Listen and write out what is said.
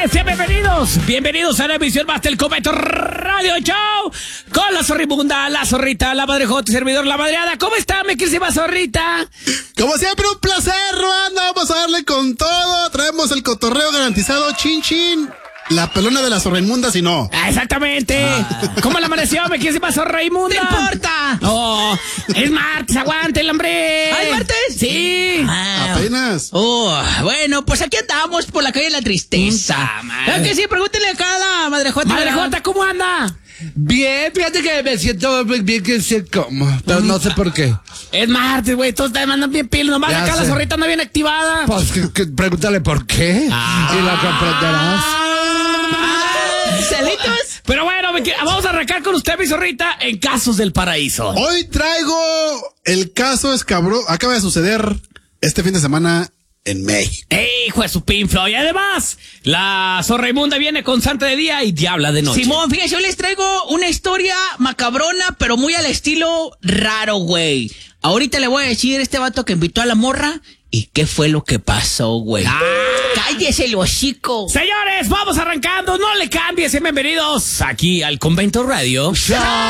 Sean bienvenidos a la emisión más del Convento Radio Show con la zorrimunda, la zorrita, la madrejota y servidor, la madreada. ¿Cómo está, mi querísima zorrita? Como siempre, un placer, Ruanda. Vamos a darle con todo. Traemos el cotorreo garantizado, chin chin. La pelona de la zorraimunda, si no. Exactamente. ¿Cómo le amaneció, mi querísima zorraimunda? ¡No importa! Oh, es martes, aguante el hambre. ¿Ah, es martes? Sí. Apenas. Bueno, pues aquí andamos por la calle de la tristeza. ¿Verdad que sí? Pregúntenle acá a la madrejota. Madrejota, ¿cómo anda? Bien, fíjate que me siento bien, que sé cómo, pero no sé por qué. Es martes, güey, todos te mandan bien pilos, nomás Ya acá sé. la zorrita anda bien activada. Pues pregúntale por qué y lo comprenderás. ¿Celitos? Pero bueno, vamos a arrancar con usted, mi zorrita, en Casos del Paraíso. Hoy traigo el caso escabroso. Acaba de suceder este fin de semana en México. Hijo de su pinflo. Y además, la zorraimunda viene con santa de día y diabla de noche. Simón, fíjense, yo les traigo una historia macabrona, pero muy al estilo raro, güey. Ahorita le voy a decir a este vato que invitó a la morra y qué fue lo que pasó, güey. ¡Cállese el hocico! Señores, vamos arrancando. No le cambies. Bienvenidos aquí al Convento Radio.